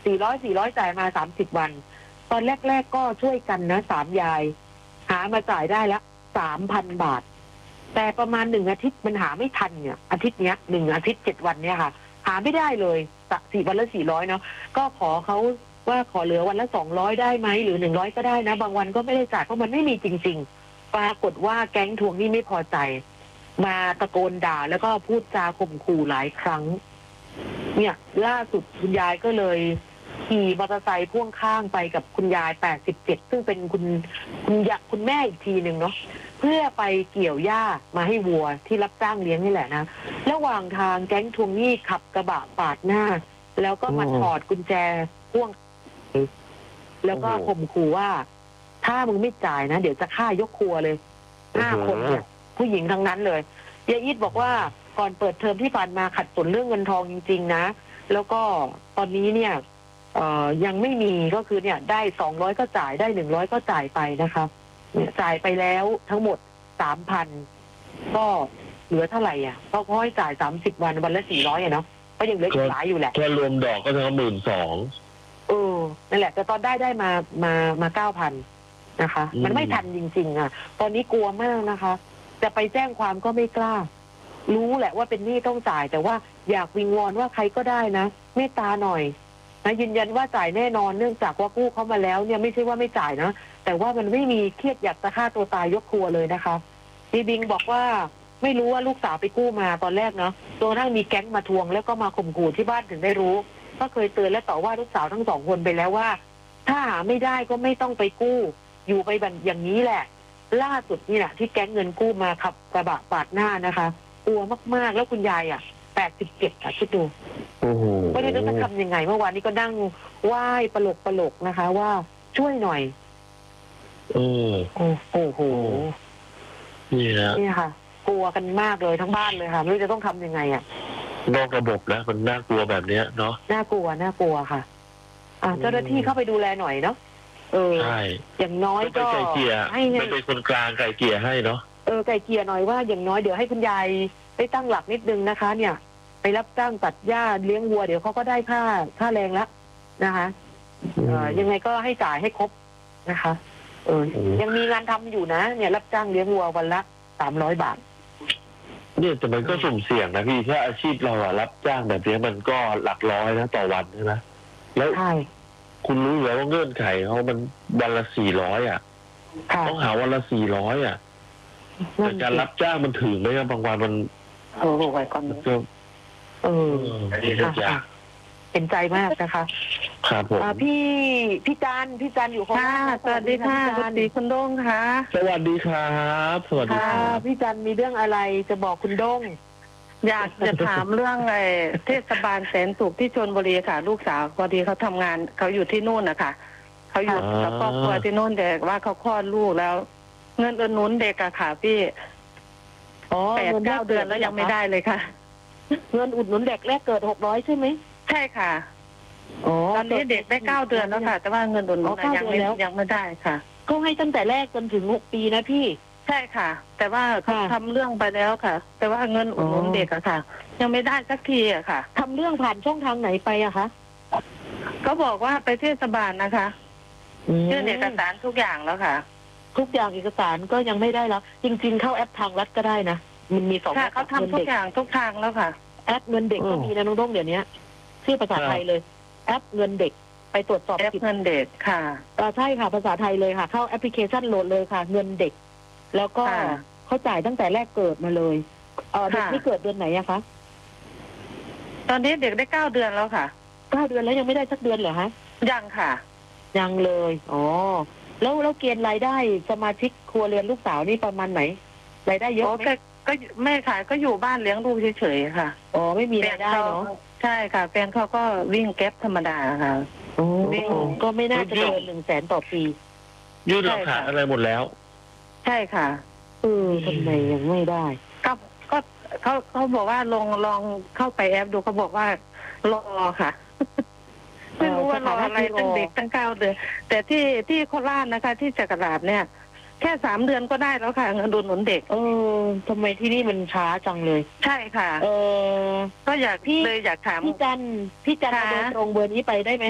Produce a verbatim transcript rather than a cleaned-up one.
สี่ร้อยสี่ร้อยจ่ายมาสามสิบวันตอนแรกๆก็ช่วยกันนะสามยายหามาจ่ายได้ละสามพันบาทแต่ประมาณหนึ่งอาทิตย์มันหาไม่ทันเนี่ยอาทิตย์เนี้ยหนึ่งอาทิตย์เจ็ดวันเนี่ยค่ะหาไม่ได้เลยสี่วันละสี่ร้อยเนาะก็ขอเขาว่าขอเหลือวันละสองร้อยได้ไหมหรือหนึ่งร้อยก็ได้นะบางวันก็ไม่ได้จ่ายเพราะมันไม่มีจริงๆปรากฏว่าแก๊งทวงหนี้ไม่พอใจมาตะโกนด่าแล้วก็พูดจาข่มขู่หลายครั้งเนี่ยล่าสุดคุณยายก็เลยขี่มอเตอร์ไซค์พ่วงข้างไปกับคุณยายแปดสิบเจ็ดซึ่งเป็นคุณคุณยาคุณแม่อีกทีหนึ่งเนาะเพื่อไปเกี่ยวหญ้ามาให้วัวที่รับจ้างเลี้ยงนี่แหละนะระหว่างทางแก๊งทวงหนี้ขับกระบะปาดหน้าแล้วก็มาถอดกุญแจพ่วงแล้วก็ข่มขู่ว่าถ้ามึงไม่จ่ายนะเดี๋ยวจะฆ่ายกครัวเลยห้าคนเนี่ยผู้หญิงทั้งนั้นเลยยายอีทบอกว่าก่อนเปิดเทอมที่ผ่านมาขัดสนเรื่องเงินทองจริงๆนะแล้วก็ตอนนี้เนี่ยเอ่อยังไม่มีก็คือเนี่ยได้สองร้อยก็จ่ายได้หนึ่งร้อยก็จ่ายไปนะคะเนี่ยจ่ายไปแล้วทั้งหมดสามพันก็เหลือเท่าไหร่อ่ะก็ค่อยจ่ายสามสิบวันวันละสี่ร้อยอ่ะเนาะก็ยังเหลืออีกหลายอยู่แหละถ้ารวมดอกก็จะหมื่นสองเออนั่นแหละแต่ตอนได้ได้มามามาเก้าพันนะคะมันไม่ทันจริงๆอ่ะตอนนี้กลัวมากนะคะจะไปแจ้งความก็ไม่กล้ารู้แหละว่าเป็นหนี้ต้องจ่ายแต่ว่าอยากวิงวอนว่าใครก็ได้นะเมตตาหน่อยนะยืนยันว่าจ่ายแน่นอนเนื่องจากว่ากู้เขามาแล้วเนี่ยไม่ใช่ว่าไม่จ่ายนะแต่ว่ามันไม่มีเครียดอยากจะฆ่าตัวตายยกครัวเลยนะคะพี่บิงบอกว่าไม่รู้ว่าลูกสาวไปกู้มาตอนแรกเนาะจนกระทั่งมีแก๊งมาทวงแล้วก็มาข่มขู่ที่บ้านถึงได้รู้ก็เคยเตือนและต่อว่าลูกสาวทั้งสองคนไปแล้วว่าถ้าหาไม่ได้ก็ไม่ต้องไปกู้อยู่ไปแบบอย่างนี้แหละล่าสุดนี่แหละที่แก๊งเงินกู้มาขับกระบะปาดหน้านะคะกลัวมากๆแล้วคุณยายอ่ะแปดสิบเจ็ดอ่ะคิดดูไม่รู้จะทำยังไงเมื่อวานนี้ก็นั่งไหว้ปลกปลกนะคะว่าช่วยหน่อยโอ้โอ้โหนี่นะนี่ค่ะกลัวกันมากเลยทั้งบ้านเลยค่ะไม่รู้จะต้องทำยังไงอ่ะนอกระบบแล้วมันน่ากลัวแบบเนี้ยเนาะน่ากลัวน่ากลัวค่ะอ่าเจ้าหน้าที่เข้าไปดูแลหน่อยเนาะเออใช่อย่างน้อยก็ให้ไม่เป็นคนกลางไก่เกลี่ยให้เนาะเออไก่เกลี่ยหน่อยว่าอย่างน้อยเดี๋ยวให้คุณยายได้ตั้งหลักนิดนึงนะคะเนี่ยไปรับจ้างตัดหญ้าเลี้ยงวัวเดี๋ยวเขาก็ได้ค่าค่าแรงแล้วนะคะเออยังไงก็ให้จ่ายให้ครบนะคะเออยังมีงานทำอยู่นะเนี่ยรับจ้างเลี้ยงวัววันละสามร้อยบาทเนี่ยแต่มันก็สุ่มเสี่ยงนะพี่ถ้าอาชีพเราอะรับจ้างแบบนี้มันก็หลักร้อยนะต่อวันใช่ไหมแล้วคุณรู้อยู่แล้วว่าเงื่อนไขเขามันวันละสี่ร้อยอ่ะต้องหาวันละสี่ร้อยอ่ะแต่การรับจ้างมันถึงไหมบางวันมันโอ้โหไว้ก่อนเออเป็นใจมากนะคะครับผมพี่พี่จันพี่จันอยู่ค่ะสวัสดีค่ะสวัสดีคุณด้งค่ะสวัสดีครับสวัสดีค่ะพี่จันมีเรื่องอะไรจะบอกคุณด้งอยากจะถามเรื่องไอ้เทศบาลแสนสุขที่ชลบุรีค่ะลูกสาวพอดีเขาทำงานเขาอยู่ที่นู่นนะคะเขาอยู่กับครอบครัวที่นู่นแต่ว่าเขาคลอดลูกแล้วเงินอุดหนุนเด็กอะค่ะพี่แปดเก้าเดือนแล้วยังไม่ได้เลยค่ะเงินอุดหนุนเด็กแรกเกิดหกร้อยใช่ไหมใช่ค่ะตอนนี้เด็กได้เก้าเดือนแล้วค่ะแต่ว่าเงินอุดหนุนยังไม่ยังไม่ได้ค่ะก็ให้ตั้งแต่แรกจนถึงหกปีนะพี่ใช่ค่ะแต่ว่าเขาทำเรื่องไปแล้วค่ะแต่ว่าเงินอุดหนุนเด็กอะค่ะยังไม่ได้สักทีอะค่ะทำเรื่องผ่านช่องทางไหนไปอะคะก็บอกว่าไปเทศบาลนะคะยื่นเอกสารทุกอย่างแล้วค่ะทุกอย่างเอกสารก็ยังไม่ได้แล้วจริงๆเข้าแอปทางรัฐก็ได้นะมันมีสองแอปเขาทำทุกอย่างทุกทางแล้วค่ะแอปเงินเด็กก็มีนะน้องด้งเดี๋ยวนี้ชื่อภาษาไทยเลยแอปเงินเด็กไปตรวจสอบแอปเงินเด็กค่ะใช่ค่ะภาษาไทยเลยค่ะเข้าแอปพลิเคชันโหลดเลยค่ะเงินเด็กแล้วก็เขาจ่ายตั้งแต่แรกเกิดมาเลยเออเด็กที่เกิดเดือนไหนอะคะตอนนี้เด็กได้เก้าเดือนแล้วค่ะเก้าเดือนแล้วยังไม่ได้สักเดือนเหรอฮะยังค่ะยังเลยอ๋อแล้วแล้วเกณฑ์รายได้สมาชิกครัวเรือนลูกสาวนี่ประมาณไหนรายได้เยอะไหมก็แม่ขายก็อยู่บ้านเลี้ยงลูกเฉยๆค่ะอ๋อไม่มีรายได้เนาะใช่ค่ะแฟนเขาก็วิ่งแก๊ปธรรมดาค่ะวิ่งก็ไม่น่าจะเกินหนึ่งแสนต่อปียื่นหลักฐานอะไรหมดแล้วใช่ค่ะเออทำไมยังไม่ได้ก็ก็เขาเขาบอกว่าลองลองเข้าไปแอปดูเขาบอกว่ารอค่ะไม่รู้ว่ารออะไรตั้งเด็กตั้งเก้าเดือนแต่ที่ที่โคราชนะคะที่จักราชเนี่ยแค่สามเดือนก็ได้แล้วค่ะเงินอุดหนุนเด็กเออทำไมที่นี่มันช้าจังเลยใช่ค่ะเออก็อยากพี่เลยอยากถามพี่จันพี่จันโดยตรงเบอร์นี้ไปได้ไหม